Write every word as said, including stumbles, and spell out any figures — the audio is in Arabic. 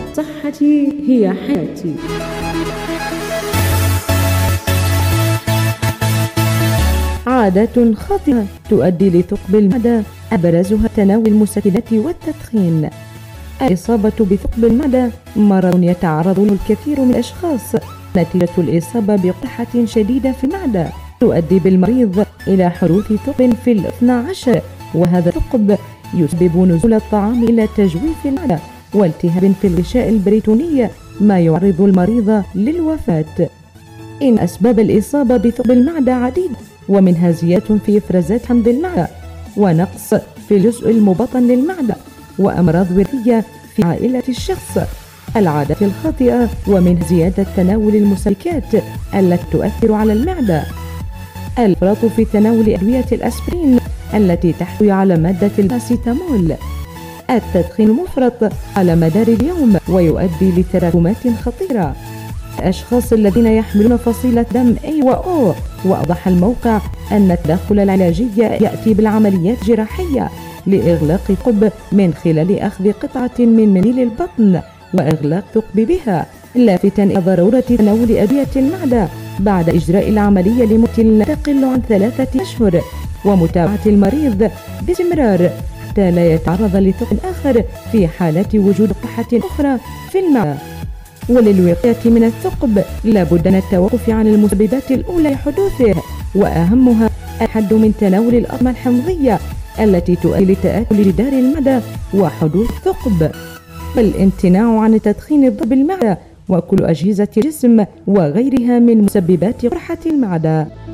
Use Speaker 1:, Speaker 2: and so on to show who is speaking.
Speaker 1: صحتي هي حياتي. عادات خاطئة تؤدي لثقب المعدة، أبرزها تناول المسكنات والتدخين. الإصابة بثقب المعدة مرض يتعرض له الكثير من الأشخاص نتيجة الإصابة بقرحة شديدة في المعدة تؤدي بالمريض إلى حدوث ثقب في الاثنى عشر، وهذا الثقب يسبب نزول الطعام إلى تجويف المعدة والتهاب في الغشاء البريتوني ما يعرض المريض للوفاة. إن أسباب الإصابة بثقب المعدة عديدة، ومنها زيادة في إفرازات حمض المعدة ونقص في الجزء المبطن للمعدة وأمراض وراثية في عائلة الشخص. العادات الخاطئة ومن زيادة تناول المسكنات التي تؤثر على المعدة، الإفراط في تناول أدوية الأسبرين التي تحتوي على مادة الباراسيتامول، التدخين المفرط على مدار اليوم ويؤدي لتراكمات خطيرة، الأشخاص الذين يحملون فصيلة دم A و O، وأوضح الموقع أن التدخل العلاجي يأتي بالعمليات الجراحية لإغلاق الثقب من خلال أخذ قطعة من منيل البطن وإغلاق الثقب بها، لافتا إلى ضرورة تناول أدوية المعدة بعد إجراء العملية لمدة لا تقل عن ثلاثة أشهر، ومتابعة المريض باستمرار حتى لا يتعرض لثقب آخر في حالة وجود قرحة أخرى في المعدة. وللوقاية من الثقب لابد من التوقف عن المسببات الأولى لحدوثه، وأهمها الحد من تناول الأطعمة الحمضية التي تؤدي لتآكل جدار المعدة وحدوث ثقب، والامتناع عن تدخين الضر بالمعدة وكل أجهزة الجسم وغيرها من مسببات قرحة المعدة.